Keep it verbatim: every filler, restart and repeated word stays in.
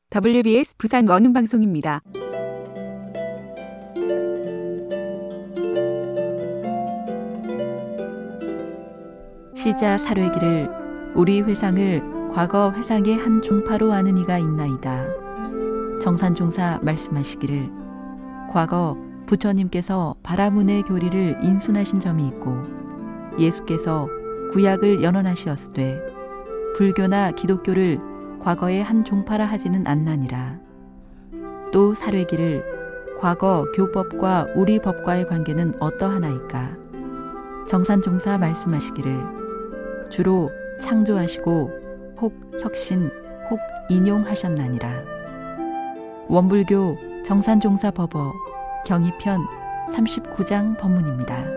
더블유비에스 부산 원음방송입니다. 시자 사례기를 우리 회상을 과거 회상의 한 종파로 아는 이가 있나이다. 정산종사 말씀하시기를 과거 부처님께서 바라문의 교리를 인순하신 점이 있고 예수께서 구약을 연언하시었으되 불교나 기독교를 과거의 한 종파라 하지는 않나니라. 또 사례기를 과거 교법과 우리 법과의 관계는 어떠하나이까. 정산종사 말씀하시기를 주로 창조하시고 혹 혁신 혹 인용하셨나니라. 원불교 정산종사 법어 경이편 삼십구 장 법문입니다.